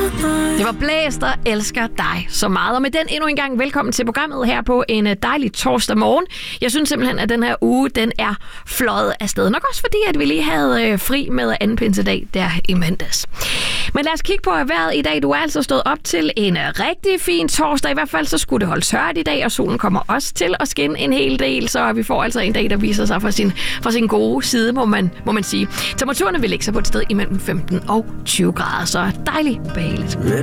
Det var Blæst og elsker dig så meget. Og med den endnu en gang velkommen til programmet her på en dejlig torsdag morgen. Jeg synes simpelthen, at den her uge, den er fløjet afsted. Nok også fordi, at vi lige havde fri med anden pinsedag der i mandags. Men lad os kigge på vejret i dag. Du er altså stået op til en rigtig fin torsdag. I hvert fald så skulle det holde tørt i dag, og solen kommer også til at skinne en hel del. Så vi får altså en dag, der viser sig fra sin gode side, må man sige. Temperaturerne vil lægge sig på et sted imellem 15 og 20 grader, så dejligt behageligt.